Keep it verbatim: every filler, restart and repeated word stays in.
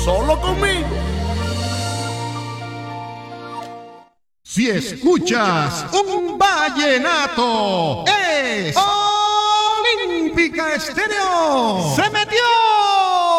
solo conmigo. Si escuchas un vallenato, es Olímpica Estéreo. ¡Se metió!